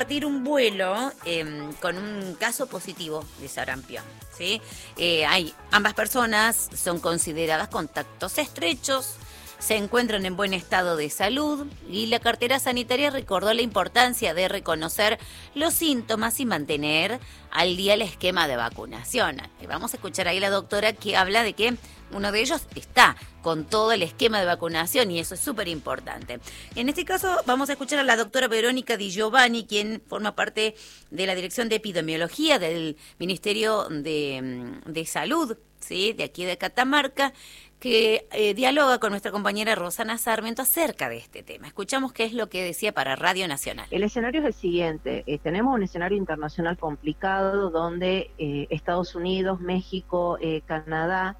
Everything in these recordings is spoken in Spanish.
compartir un vuelo con un caso positivo de sarampión, ¿sí? Ambas personas son consideradas contactos estrechos, se encuentran en buen estado de salud y la cartera sanitaria recordó la importancia de reconocer los síntomas y mantener al día el esquema de vacunación. Vamos a escuchar ahí a la doctora que habla de que uno de ellos está con todo el esquema de vacunación y eso es súper importante. En este caso vamos a escuchar a la doctora Verónica Di Giovanni, quien forma parte de la Dirección de Epidemiología del Ministerio de Salud, ¿sí?, de aquí de Catamarca, que dialoga con nuestra compañera Rosana Sarmiento acerca de este tema. Escuchamos qué es lo que decía para Radio Nacional. El escenario es el siguiente. Tenemos un escenario internacional complicado donde Estados Unidos, México, Canadá,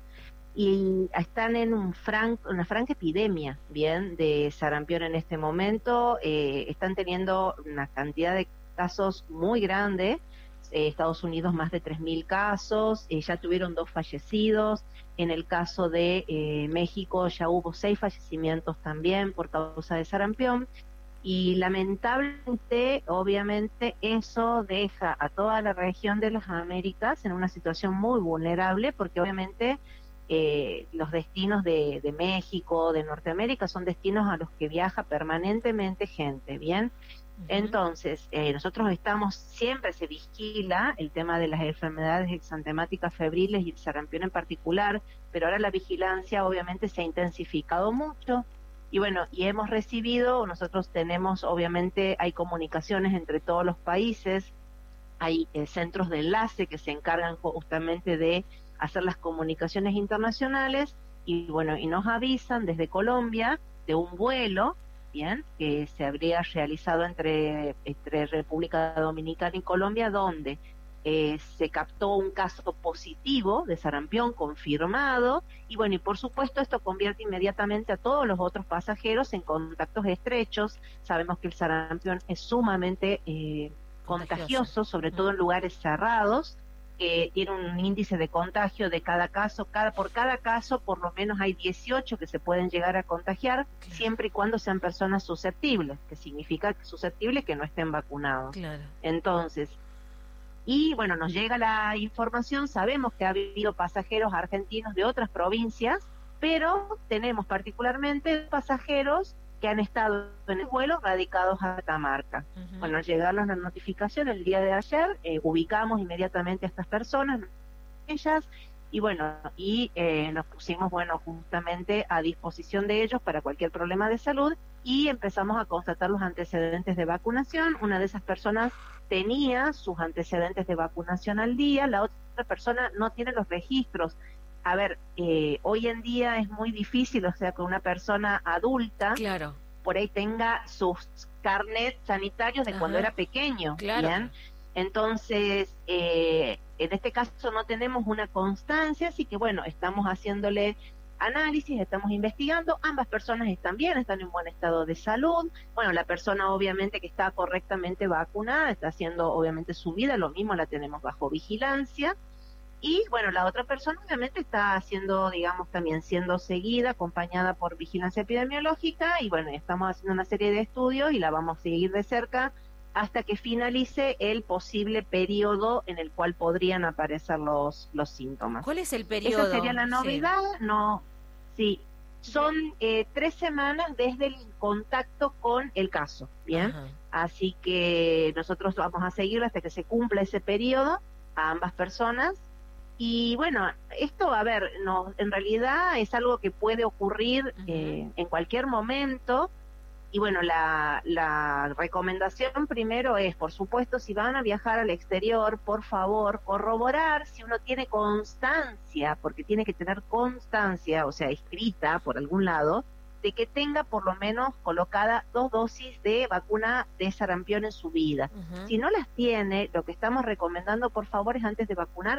y están en una franca epidemia, bien, de sarampión en este momento. Están teniendo una cantidad de casos muy grande. Estados Unidos más de 3.000 casos, ya tuvieron 2 fallecidos. En el caso de México ya hubo 6 fallecimientos también por causa de sarampión. Y lamentablemente, obviamente, eso deja a toda la región de las Américas en una situación muy vulnerable, porque obviamente los destinos de México, de Norteamérica, son destinos a los que viaja permanentemente gente, ¿bien? Entonces, nosotros siempre se vigila el tema de las enfermedades exantemáticas febriles y el sarampión en particular, pero ahora la vigilancia obviamente se ha intensificado mucho. Y bueno, nosotros tenemos, obviamente, hay comunicaciones entre todos los países, hay centros de enlace que se encargan justamente de hacer las comunicaciones internacionales, y bueno, y nos avisan desde Colombia de un vuelo, bien, que se habría realizado entre República Dominicana y Colombia, donde se captó un caso positivo de sarampión confirmado, y bueno, y por supuesto esto convierte inmediatamente a todos los otros pasajeros en contactos estrechos. Sabemos que el sarampión es sumamente contagioso, sobre todo en lugares cerrados, que tiene un índice de contagio de cada caso, por cada caso por lo menos hay 18 que se pueden llegar a contagiar, siempre y cuando sean personas susceptibles, que significa susceptibles que no estén vacunados. Claro. Entonces, y bueno, nos llega la información, sabemos que ha habido pasajeros argentinos de otras provincias, pero tenemos particularmente pasajeros que han estado en el vuelo radicados a Catamarca. Bueno, al llegarnos la notificación el día de ayer, ubicamos inmediatamente a estas personas, ellas, y bueno, nos pusimos, bueno, justamente a disposición de ellos para cualquier problema de salud, y empezamos a constatar los antecedentes de vacunación. Una de esas personas tenía sus antecedentes de vacunación al día, la otra persona no tiene los registros. A ver, hoy en día es muy difícil, o sea, que una persona adulta por ahí tenga sus carnets sanitarios de cuando era pequeño, ¿bien? Entonces, en este caso no tenemos una constancia, así que bueno, estamos haciéndole análisis, estamos investigando. Ambas personas están bien, están en buen estado de salud. Bueno, la persona obviamente que está correctamente vacunada, está haciendo obviamente su vida, lo mismo la tenemos bajo vigilancia. Y bueno, la otra persona obviamente está haciendo, digamos, también siendo seguida, acompañada por vigilancia epidemiológica, y bueno, estamos haciendo una serie de estudios y la vamos a seguir de cerca hasta que finalice el posible periodo en el cual podrían aparecer los síntomas. ¿Cuál es el periodo? Esa sería la novedad. Sí, son 3 semanas desde el contacto con el caso, ¿bien? Así que nosotros vamos a seguir hasta que se cumpla ese periodo a ambas personas. Y bueno, esto, a ver, en realidad es algo que puede ocurrir en cualquier momento. Y bueno, la recomendación primero es, por supuesto, si van a viajar al exterior, por favor, corroborar si uno tiene constancia, porque tiene que tener constancia, o sea, escrita por algún lado, de que tenga por lo menos colocada 2 dosis de vacuna de sarampión en su vida. Si no las tiene, lo que estamos recomendando, por favor, es antes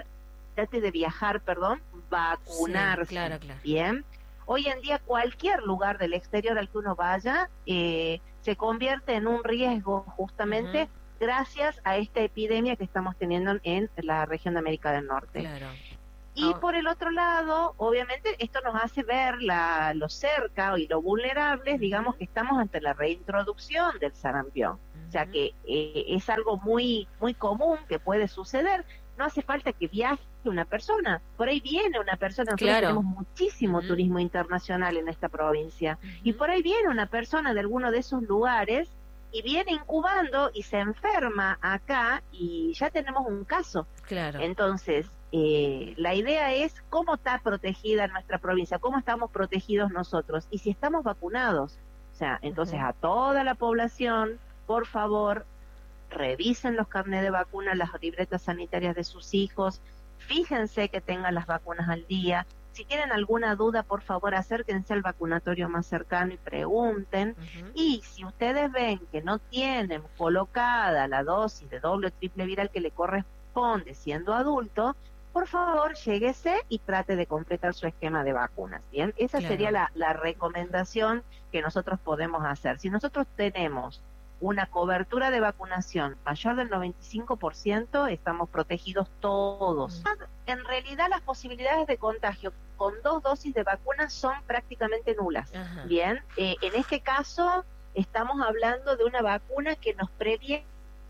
de viajar, vacunarse. Sí, claro. Bien. Hoy en día cualquier lugar del exterior al que uno vaya se convierte en un riesgo justamente gracias a esta epidemia que estamos teniendo en la región de América del Norte. Claro. Y por el otro lado, obviamente, esto nos hace ver lo cerca y lo vulnerables, digamos, que estamos ante la reintroducción del sarampión. O sea que es algo muy, muy común que puede suceder. No hace falta que viaje una persona, por ahí viene una persona, nosotros Claro. tenemos muchísimo turismo internacional en esta provincia, y por ahí viene una persona de alguno de esos lugares y viene incubando y se enferma acá y ya tenemos un caso. Claro. Entonces, la idea es cómo está protegida nuestra provincia, cómo estamos protegidos nosotros y si estamos vacunados. O sea, entonces a toda la población, por favor, revisen los carnets de vacuna, las libretas sanitarias de sus hijos, fíjense que tengan las vacunas al día. Si tienen alguna duda, por favor, acérquense al vacunatorio más cercano y pregunten. Y si ustedes ven que no tienen colocada la dosis de doble o triple viral que le corresponde siendo adulto, por favor, lléguese y trate de completar su esquema de vacunas. Bien, esa sería la recomendación que nosotros podemos hacer. Si nosotros tenemos una cobertura de vacunación mayor del 95%, estamos protegidos todos. En realidad las posibilidades de contagio con 2 dosis de vacuna son prácticamente nulas. Bien, en este caso estamos hablando de una vacuna que nos previene.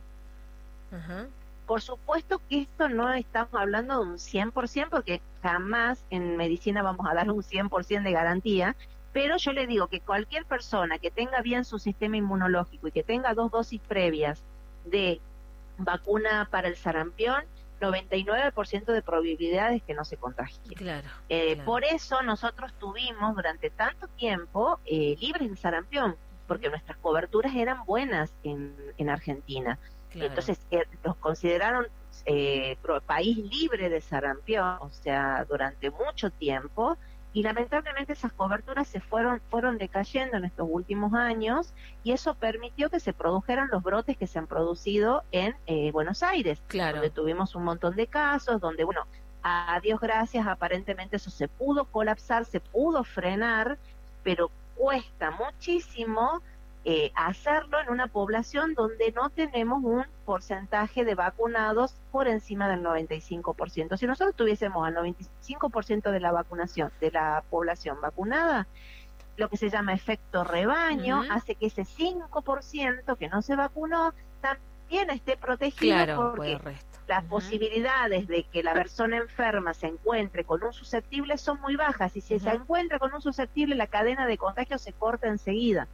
Por supuesto que esto no estamos hablando de un 100%, porque jamás en medicina vamos a dar un 100% de garantía, pero yo le digo que cualquier persona que tenga bien su sistema inmunológico y que tenga 2 dosis previas de vacuna para el sarampión, 99% de probabilidades que no se contagie. Claro. Por eso nosotros tuvimos durante tanto tiempo libres de sarampión, porque nuestras coberturas eran buenas en Argentina. Entonces nos consideraron país libre de sarampión, o sea, durante mucho tiempo. Y lamentablemente esas coberturas fueron decayendo en estos últimos años, y eso permitió que se produjeran los brotes que se han producido en Buenos Aires, donde tuvimos un montón de casos, donde, bueno, a Dios gracias, aparentemente eso se pudo colapsar, se pudo frenar, pero cuesta muchísimo hacerlo en una población donde no tenemos un porcentaje de vacunados por encima del 95%. Si nosotros tuviésemos al 95% de la vacunación, de la población vacunada, lo que se llama efecto rebaño, hace que ese 5% que no se vacunó también esté protegido, porque las posibilidades de que la persona enferma se encuentre con un susceptible son muy bajas, y si se encuentra con un susceptible, la cadena de contagio se corta enseguida.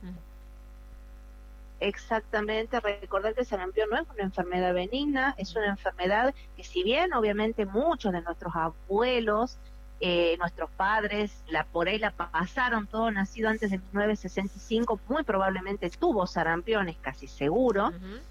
Exactamente, recordar que el sarampión no es una enfermedad benigna, es una enfermedad que, si bien obviamente muchos de nuestros abuelos, nuestros padres, por ahí la pasaron, todo nacido antes de 1965, muy probablemente tuvo sarampión, es casi seguro.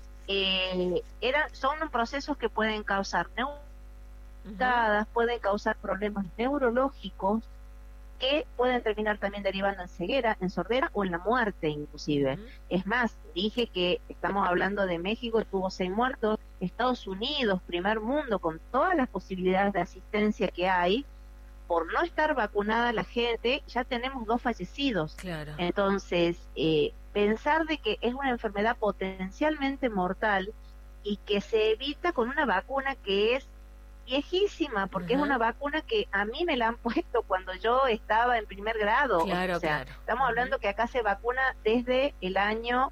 Son procesos que pueden causar pueden causar problemas neurológicos, que pueden terminar también derivando en ceguera, en sordera o en la muerte inclusive. Es más, dije que estamos hablando de México, tuvo 6 muertos, Estados Unidos, primer mundo, con todas las posibilidades de asistencia que hay, por no estar vacunada la gente, ya tenemos 2 fallecidos. Entonces, pensar de que es una enfermedad potencialmente mortal y que se evita con una vacuna que es viejísima, porque es una vacuna que a mí me la han puesto cuando yo estaba en primer grado. Estamos hablando que acá se vacuna desde el año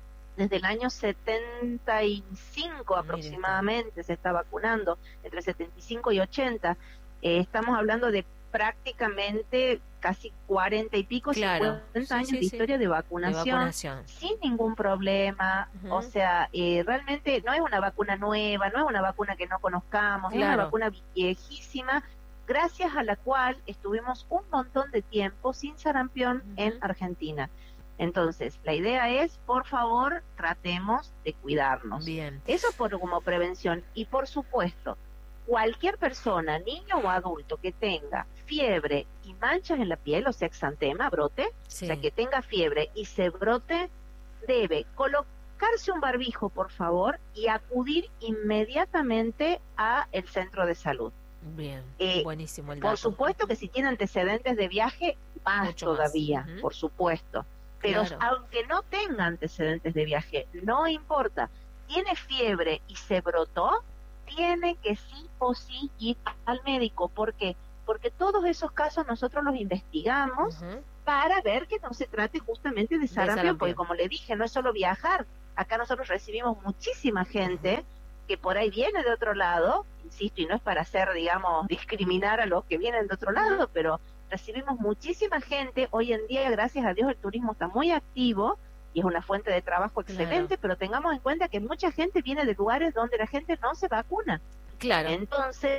75 aproximadamente, se está vacunando, entre 75 y 80. Estamos hablando de prácticamente casi 40 y pico, 50 años de historia de vacunación, sin ningún problema. O sea, realmente no es una vacuna nueva, no es una vacuna que no conozcamos, es una vacuna viejísima, gracias a la cual estuvimos un montón de tiempo sin sarampión en Argentina. Entonces, la idea es, por favor, tratemos de cuidarnos. Eso como prevención. Y por supuesto, cualquier persona, niño o adulto, que tenga fiebre y manchas en la piel, o sea, exantema, brote, o sea, que tenga fiebre y se brote, debe colocarse un barbijo, por favor, y acudir inmediatamente a el centro de salud. Buenísimo el dato. Por supuesto que si tiene antecedentes de viaje, más mucho todavía, más. Por supuesto. Pero aunque no tenga antecedentes de viaje, no importa, tiene fiebre y se brotó, tiene que sí o sí ir al médico. ¿Por qué? Porque todos esos casos nosotros los investigamos para ver que no se trate justamente de sarampión, porque como le dije, no es solo viajar, acá nosotros recibimos muchísima gente que por ahí viene de otro lado, insisto, y no es para hacer, digamos, discriminar a los que vienen de otro lado, pero recibimos muchísima gente. Hoy en día, gracias a Dios, el turismo está muy activo y es una fuente de trabajo excelente, pero tengamos en cuenta que mucha gente viene de lugares donde la gente no se vacuna. Claro. Entonces,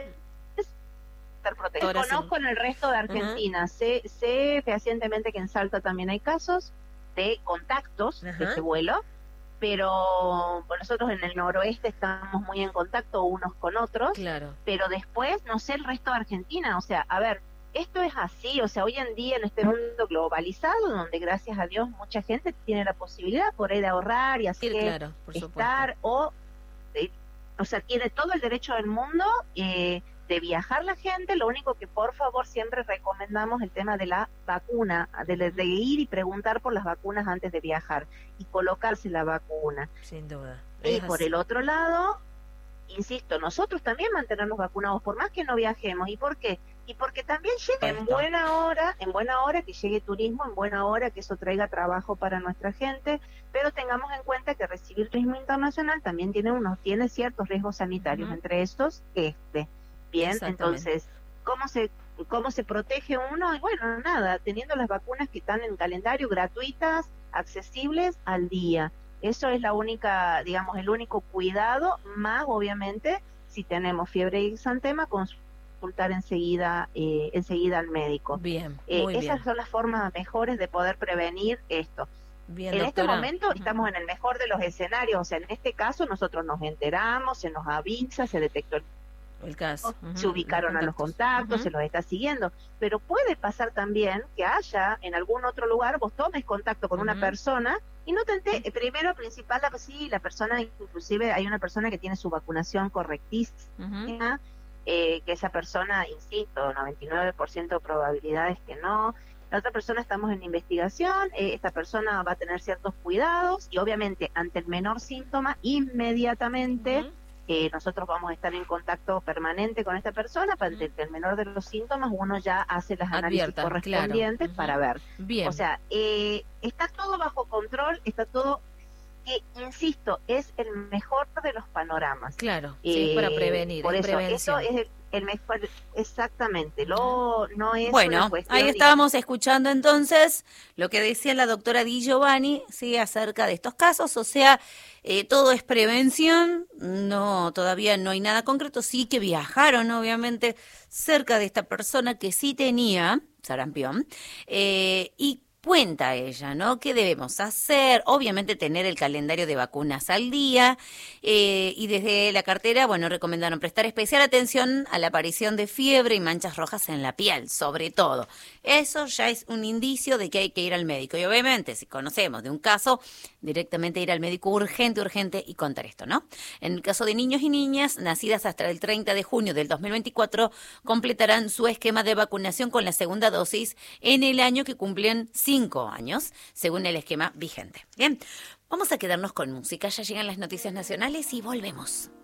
estar protegido. Conozco en el resto de Argentina, sé fehacientemente que en Salta también hay casos de contactos de este vuelo, pero nosotros en el noroeste estamos muy en contacto unos con otros, pero después no sé el resto de Argentina, o sea, a ver, esto es así, o sea, hoy en día en este mundo globalizado, donde gracias a Dios mucha gente tiene la posibilidad por ahí de ahorrar y así estar, o sea, tiene todo el derecho del mundo de viajar la gente. Lo único que por favor siempre recomendamos el tema de la vacuna, de ir y preguntar por las vacunas antes de viajar y colocarse la vacuna. Sin duda. Y por el otro lado, insisto, nosotros también mantenernos vacunados por más que no viajemos. ¿Y por qué? Y porque también llega en buena hora que llegue turismo, en buena hora que eso traiga trabajo para nuestra gente, pero tengamos en cuenta que recibir turismo internacional también tiene ciertos riesgos sanitarios, entre estos Bien, entonces, ¿cómo se protege uno? Y bueno, nada, teniendo las vacunas que están en calendario, gratuitas, accesibles al día. Eso es la única, digamos, el único cuidado, más obviamente, si tenemos fiebre y exantema, consultar enseguida al médico. Bien, esas son las formas mejores de poder prevenir esto. Bien, en doctora. este momento estamos en el mejor de los escenarios, o sea, en este caso nosotros nos enteramos, se nos avisa, se detectó el caso. Se ubicaron a los contactos, se los está siguiendo, pero puede pasar también que haya en algún otro lugar, vos tomes contacto con una persona y no te enteres. Primero, principal, la persona, inclusive hay una persona que tiene su vacunación correctísima, que esa persona, insisto, 99% de probabilidades que no. La otra persona estamos en investigación, esta persona va a tener ciertos cuidados y obviamente ante el menor síntoma, inmediatamente nosotros vamos a estar en contacto permanente con esta persona. Para el menor de los síntomas uno ya hace las análisis correspondientes para ver. Bien. O sea, está todo bajo control, está todo, que insisto, es el mejor de los panoramas. Claro, sí, para prevenir. Por eso, prevención. eso es el mejor, exactamente, no es bueno, una cuestión. Ahí estábamos escuchando entonces lo que decía la doctora Di Giovanni, sí, acerca de estos casos, o sea, todo es prevención, no, todavía no hay nada concreto, sí que viajaron obviamente cerca de esta persona que sí tenía sarampión, y cuenta ella, ¿no? ¿Qué debemos hacer? Obviamente tener el calendario de vacunas al día, y desde la cartera, bueno, recomendaron prestar especial atención a la aparición de fiebre y manchas rojas en la piel, sobre todo. Eso ya es un indicio de que hay que ir al médico. Y obviamente, si conocemos de un caso, directamente ir al médico urgente y contar esto, ¿no? En el caso de niños y niñas nacidas hasta el 30 de junio del 2024, completarán su esquema de vacunación con la segunda dosis en el año que cumplen 5 años, según el esquema vigente. Bien, vamos a quedarnos con música, ya llegan las noticias nacionales y volvemos.